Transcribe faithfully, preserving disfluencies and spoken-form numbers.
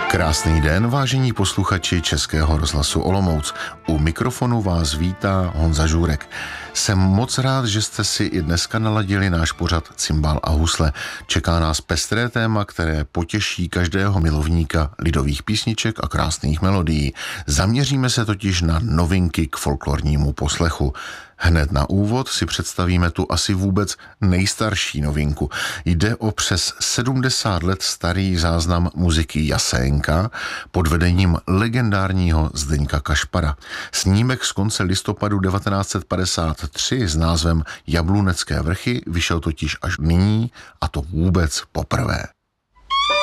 Krásný den, vážení posluchači Českého rozhlasu Olomouc. U mikrofonu vás vítá Honza Žůrek. Jsem moc rád, že jste si i dneska naladili náš pořad Cimbál a husle. Čeká nás pestré téma, které potěší každého milovníka lidových písniček a krásných melodií. Zaměříme se totiž na novinky k folklornímu poslechu. Hned na úvod si představíme tu asi vůbec nejstarší novinku. Jde o přes sedmdesát let starý záznam muziky Jasénka pod vedením legendárního Zdeňka Kašpara. Snímek z konce listopadu devatenáct set padesát tři s názvem Jablunecké vrchy vyšel totiž až nyní, a to vůbec poprvé.